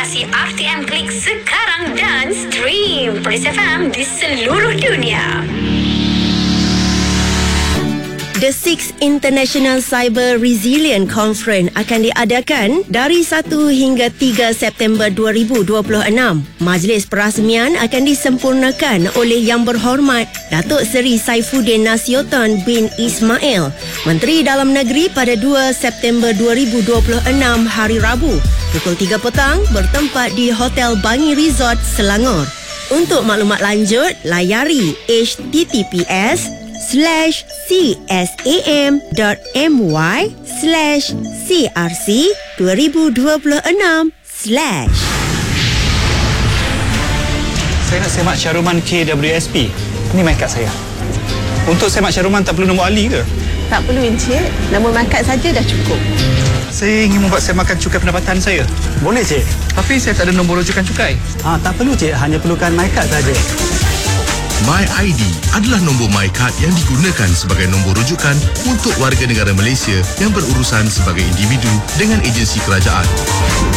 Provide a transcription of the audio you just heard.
aplikasi RTM Klik sekarang dan stream Police FM di seluruh dunia. The 6th International Cyber Resilient Conference akan diadakan dari 1 hingga 3 September 2026. Majlis perasmian akan disempurnakan oleh Yang Berhormat Datuk Seri Saifuddin Nasution bin Ismail, Menteri Dalam Negeri pada 2 September 2026 hari Rabu, pukul 3 petang bertempat di Hotel Bangi Resort, Selangor. Untuk maklumat lanjut, layari https://csam.my/crc2026/. Saya nak semak Syahruman KWSP. Ini mic kad saya. Untuk semak Syahruman tak perlu nombor ahli ke? Tak perlu Encik, nama markat saja dah cukup. Saya ingin membuat semakan cukai pendapatan saya. Boleh, Cik. Tapi saya tak ada nombor rujukan cukai. Tak perlu, Cik. Hanya perlukan MyCard saja. MyID adalah nombor MyCard yang digunakan sebagai nombor rujukan untuk warga negara Malaysia yang berurusan sebagai individu dengan agensi kerajaan.